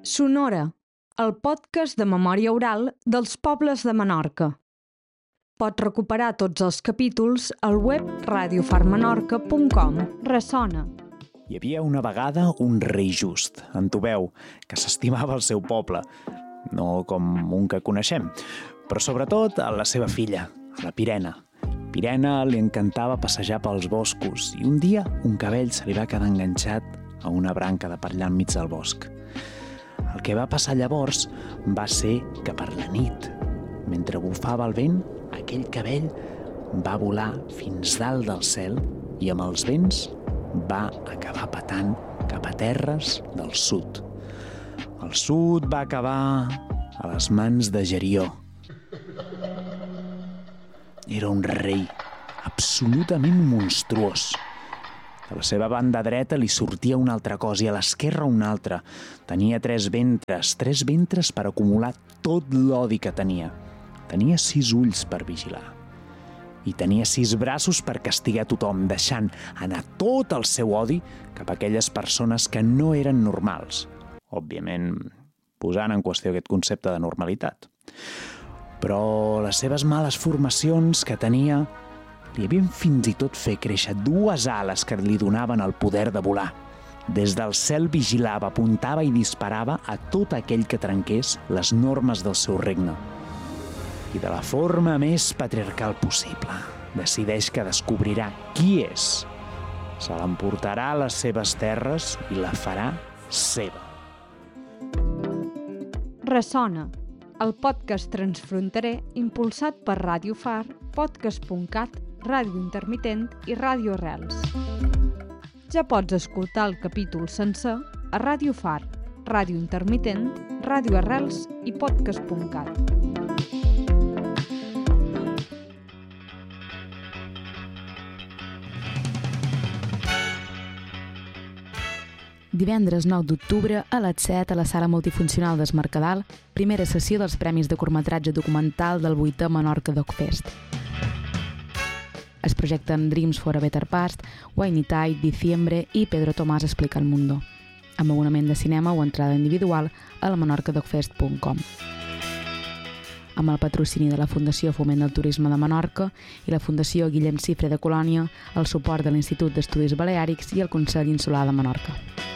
Sonora, el podcast de memòria oral dels pobles de Menorca. Pots recuperar tots els capítols al web radiofarmenorca.com. Ressona. Hi havia una vegada un rei just, Entubeu, que s'estimava el seu poble, no com un que coneixem, però sobretot a la seva filla, la Pirena. Pirena li encantava passejar pels boscos i un dia un cabell se li va quedar enganxat a una branca de per allà enmig del bosc. El que va passar llavors va ser que per la nit, mentre bufava el vent, aquell cabell va volar fins dalt del cel i amb els vents va acabar petant cap a terres del sud. El sud va acabar a les mans de Gerió. Era un rei absolutament monstruós. A la seva banda dreta li sortia una altra cosa i a l'esquerra una altra. Tenia tres ventres per acumular tot l'odi que tenia. Tenia 6 ulls per vigilar. I tenia 6 braços per castigar tothom, deixant anar tot el seu odi cap a aquelles persones que no eren normals. Òbviament, posant en qüestió aquest concepte de normalitat. Però les seves males formacions que tenia li havien fins i tot fer créixer 2 ales que li donaven el poder de volar. Des del cel vigilava, apuntava i disparava a tot aquell que trenqués les normes del seu regne. I de la forma més patriarcal possible, decideix que descobrirà qui és. Se l'emportarà a les seves terres i la farà seva. Ressona, el podcast transfronterer impulsat per Ràdio Far, podcast.cat, Ràdio Intermitent i Ràdio Arrels. Ja pots escoltar el capítol sencer a Ràdio Far, Ràdio Intermitent, Ràdio Arrels i podcast.cat. Divendres 9 d'octubre a les 7 a la sala multifuncional d'Es Mercadal, primera sessió dels Premis de Curtmetratge Documental del 8è Menorca DocFest. Es projecten Dreams for a Better Past, Whiny Tide, Diciembre i Pedro Tomàs explica el mundo, amb abonament de cinema o entrada individual a la menorcadocfest.com. Amb el patrocini de la Fundació Foment del Turisme de Menorca i la Fundació Guillem Cifre de Colònia, el suport de l'Institut d'Estudis Baleàrics i el Consell Insular de Menorca.